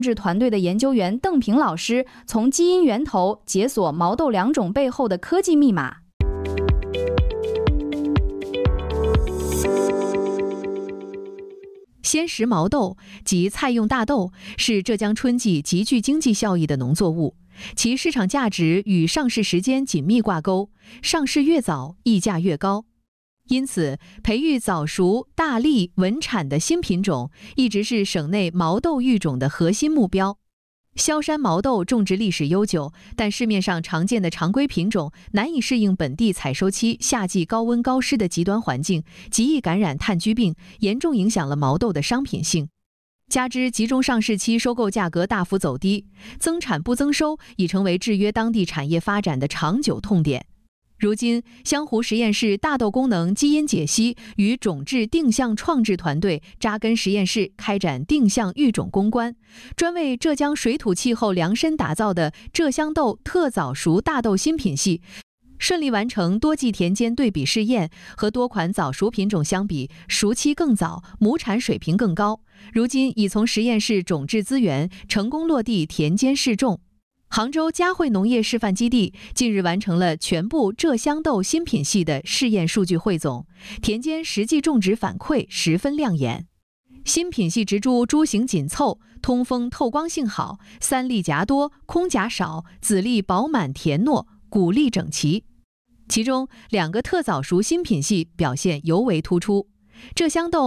制团队的研究员邓平老师从基因源头解锁毛豆2种背后的科技密码。 鲜食毛豆即菜用大豆，是浙江春季极具经济效益的农作物，其市场价值与上市时间紧密挂钩，上市越早，溢价越高。因此，培育早熟、大粒、稳产的新品种，一直是省内毛豆育种的核心目标。萧山毛豆种植历史悠久，但市面上常见的常规品种难以适应本地采收期夏季高温高湿的极端环境，极易感染炭疽病，严重影响了毛豆的商品性。加之集中上市期收购价格大幅走低，增产不增收，已成为制约当地产业发展的长久痛点。如今，湘湖实验室大豆功能基因解析与种质定向创制团队扎根实验室，开展定向育种攻关，专为浙江水土气候量身打造的浙香豆特早熟大豆新品系，顺利完成多季田间对比试验，和多款早熟品种相比，熟期更早，亩产水平更高。如今已从实验室种质资源成功落地田间试种。杭州嘉汇农业示范基地近日完成了全部浙香豆新品系的试验数据汇总，田间实际种植反馈十分亮眼。新品系植株株型紧凑，通风透光性好，三粒荚多，空荚少，籽粒饱满甜糯，谷粒整齐。其中2个特早熟新品系表现尤为突出，浙香豆